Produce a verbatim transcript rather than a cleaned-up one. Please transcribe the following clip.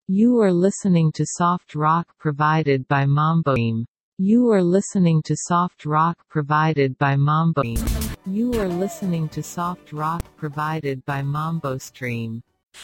You are listening to soft rock provided by Mambosteam. You are listening to soft rock provided by Mambosteam. You are listening to soft rock provided by Mambosteam.